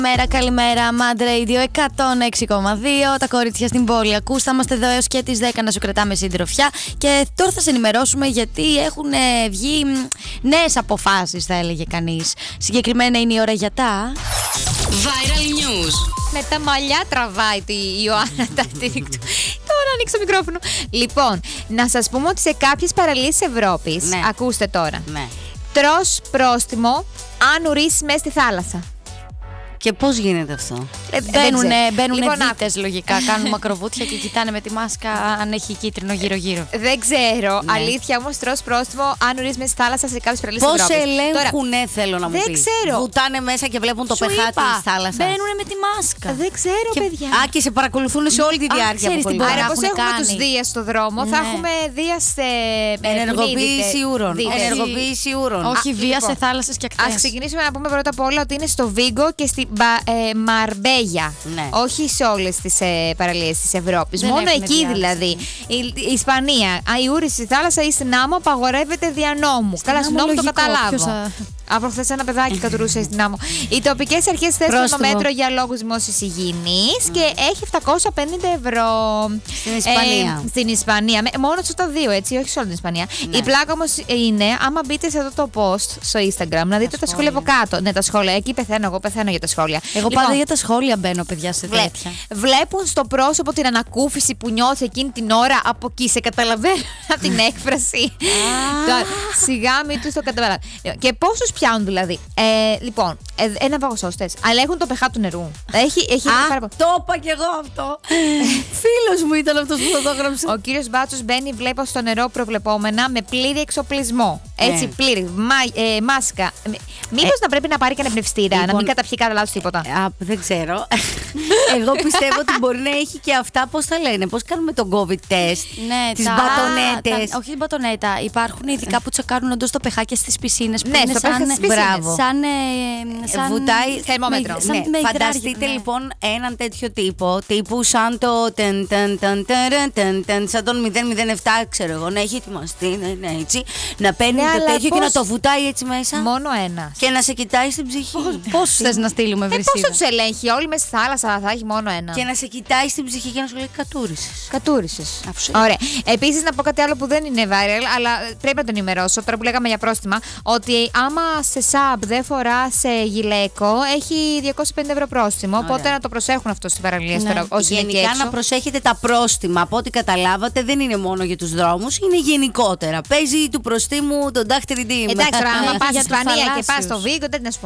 Καλημέρα, Mad Radio 106,2. Τα κορίτσια στην πόλη. Ακούστε, είμαστε εδώ έως και τις 10 να σου κρατάμε συντροφιά. Και τώρα θα σε ενημερώσουμε γιατί έχουν βγει νέες αποφάσεις, θα έλεγε κανείς. Συγκεκριμένα είναι η ώρα για τα Viral News. Με τα μαλλιά τραβάει τη Ιωάννα τα TikTok. Τώρα ανοίξω το μικρόφωνο. Λοιπόν, να σας πούμε ότι σε κάποιες παραλίες της Ευρώπης, ακούστε τώρα, τρως πρόστιμο αν ουρίσεις μέσα στη θάλασσα. Και πώς γίνεται αυτό? Μπαίνουν Λοιπόν, δίτες λογικά. Κάνουν μακροβούτια και κοιτάνε με τη μάσκα αν έχει κίτρινο γύρω-γύρω. Δεν ξέρω. Αλήθεια όμως, τρως πρόστιμο αν ουρίσεις μέσα στη θάλασσα σε κάποιες παραλίες της Πώς Ευρώπης. ελέγχουνε, θέλω να μου πεις? Δεν ξέρω. Βουτάνε μέσα και βλέπουν το Σου πεχάτι είπα, της θάλασσας. μπαίνουνε με τη μάσκα. Δεν ξέρω, παιδιά. Α, και σε παρακολουθούν σε όλη τη διάρκεια ξέρεις που τι κολυμπάς. μπορεί Άρα, να πώς έχουν έχουμε κάνει. τους Δίας στο δρόμο, θα Ναι. έχουμε Δίας σε. Ενεργοποίηση ούρων. Ενεργοποίηση ούρων. Όχι βία λοιπόν, σε θάλασσες και ακτές. Ας ξεκινήσουμε να πούμε πρώτα απ' όλα ότι είναι στο Βίγκο και στη Μαρμπέγια. Ναι. Όχι σε όλες τις παραλίες της Ευρώπης. Δεν Μόνο έχουν εκεί διάρκεια. δηλαδή. Η Ισπανία, η ούρηση στη θάλασσα ή στην άμμο απαγορεύεται δια νόμου. Καλά, άμμο στην νόμου το λογικό, καταλάβω. ποιος θα- Από χθες ένα παιδάκι κατουρούσε στην άμμο. Οι τοπικές αρχές θέσουν το μέτρο για λόγους δημόσιας υγιεινής και έχει 750 ευρώ. Στην Ισπανία. Στην Ισπανία. Μόνο στα δύο, έτσι, όχι σε όλη την Ισπανία. Ναι. Η πλάκα όμως είναι, άμα μπείτε σε αυτό το post στο Instagram, να δείτε τα σχόλια από κάτω. Ναι, τα σχόλια. Εκεί πεθαίνω, εγώ πεθαίνω για τα σχόλια. Εγώ Λοιπόν, πάντα για τα σχόλια μπαίνω, παιδιά, σε τέτοια. Βλέπουν στο πρόσωπο την ανακούφιση που νιώθει εκείνη την ώρα από εκεί. Σε καταλαβαίνω από την έκφραση. Τώρα, σιγά μην του το καταλαβαίνω. Και πόσους πιάνουν δηλαδή? Λοιπόν, ένα βαγοσώστες. Αλλά έχουν το pH του νερού. Έχει πάρα πολύ. Το είπα κι εγώ αυτό. Φίλος μου ήταν αυτός που το έγραψε. Ο κύριος Μπάτσος μπαίνει, βλέπω, στο νερό προβλεπόμενα με πλήρη εξοπλισμό. Έτσι, πλήρη. Μάσκα. Μήπως να πρέπει να πάρει και αναπνευστήρα, να μην καταπιεί κατά λάθος τίποτα. Δεν ξέρω. Εγώ πιστεύω ότι μπορεί να έχει και αυτά, πώς τα λένε, πώς κάνουμε το COVID test. Ναι, τις μπατονέτες. Όχι την μπατονέτα. Υπάρχουν ειδικά που τσεκάρουν όντως το pH και στις πισίνες. Ναι, στο pH στις πισίνες. Μπράβο. Σαν βουτάει θερμόμετρο. σαν Ναι, με υδράρια, φανταστείτε ναι. λοιπόν έναν τέτοιο τύπου σαν το σαν τον 007, ξέρω εγώ, να έχει ετοιμαστεί, ναι, έτσι, να παίρνει Ναι, το αλλά τέτοιο και να πώς? το βουτάει έτσι μέσα Μόνο ένα. και να σε κοιτάει στην ψυχή. Πόσους θες να στείλουμε, Πώς Βρυσίδα? θα τους ελέγχει? Όλοι μέσα στη θάλασσα θα έχει μόνο ένα. Και να σε κοιτάει στην ψυχή και να σου λέει κατούρισες. Κατούρισες. Αφού Ωραία. Επίσης, να πω κάτι άλλο που δεν είναι viral, αλλά πρέπει να το ενημερώσω τώρα που λέγαμε για πρόστιμα. Ότι άμα σε sub δεν φορά σε γυλαίκο, έχει 250 ευρώ πρόστιμο. Ωραία. Οπότε να το προσέχουν αυτό στις παραλίες Ναι. τώρα. Όσοι είναι εκεί Γενικά έξω. να προσέχετε τα πρόστιμα. Από ό,τι καταλάβατε, δεν είναι μόνο για τους δρόμους, είναι γενικότερα. Παίζει του προστίμου τον δάχτυλι ντύμα. Εντάξει, τώρα, άμα πας στην Για τους Ισπανία και πας θαλάσσιους. στο Βίγκο, δεν να σου πω.